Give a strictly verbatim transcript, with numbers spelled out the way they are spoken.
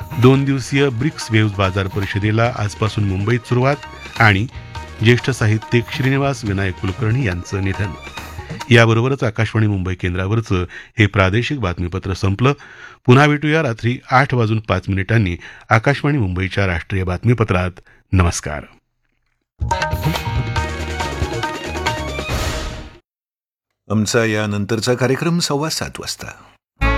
दोन दिवसीय BRICS waves बाजार परिषदेला आजपासून मुंबईत सुरुवात आणि ज्येष्ठ साहित्यिक श्रीनिवास विनायक कुलकर्णी यांचं निधन. याबरोबरच आकाशवाणी मुंबई केंद्रावरचं हे प्रादेशिक बातमीपत्र संपलं. पुन्हा भेटूया रात्री आठ वाजून पाच मिनिटांनी आकाशवाणी मुंबईच्या राष्ट्रीय बातमीपत्रात. नमस्कार. आमचा यानंतरचा कार्यक्रम सव्वा सात वाजता.